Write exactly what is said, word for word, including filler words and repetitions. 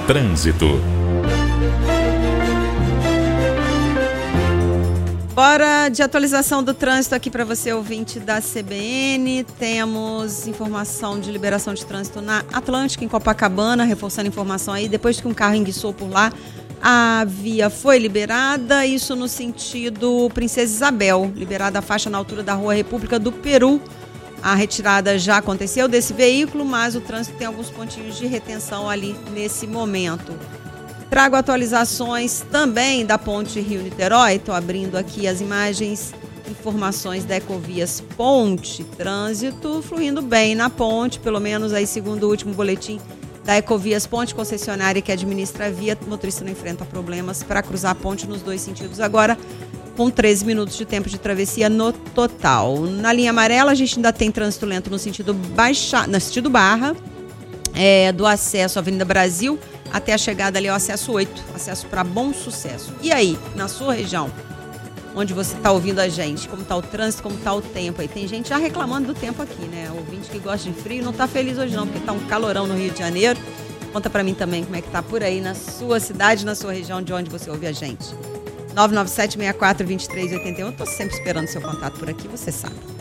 Trânsito. Bora de atualização do trânsito aqui para você, ouvinte da C B N. Temos informação de liberação de trânsito na Atlântica, em Copacabana, reforçando a informação aí. Depois que um carro enguiçou por lá, a via foi liberada, isso no sentido Princesa Isabel, liberada a faixa na altura da Rua República do Peru. A retirada já aconteceu desse veículo, mas o trânsito tem alguns pontinhos de retenção ali nesse momento. Trago atualizações também da ponte Rio-Niterói. Estou abrindo aqui as imagens, informações da Ecovias Ponte. Trânsito fluindo bem na ponte, pelo menos aí segundo o último boletim da Ecovias Ponte, concessionária que administra a via. O motorista não enfrenta problemas para cruzar a ponte nos dois sentidos agora, com treze minutos de tempo de travessia no total. Na linha amarela a gente ainda tem trânsito lento no sentido, baixa, no sentido Barra, é, do acesso à Avenida Brasil até a chegada ali ao acesso oito, acesso para Bom Sucesso. E aí, na sua região, onde você está ouvindo a gente, como está o trânsito, como está o tempo aí? Tem gente já reclamando do tempo aqui, né? Ouvinte que gosta de frio não está feliz hoje não, porque está um calorão no Rio de Janeiro. Conta para mim também como é que tá por aí na sua cidade, na sua região, de onde você ouve a gente. nove nove sete, seis quatro, dois três oito um, estou sempre esperando seu contato por aqui, você sabe.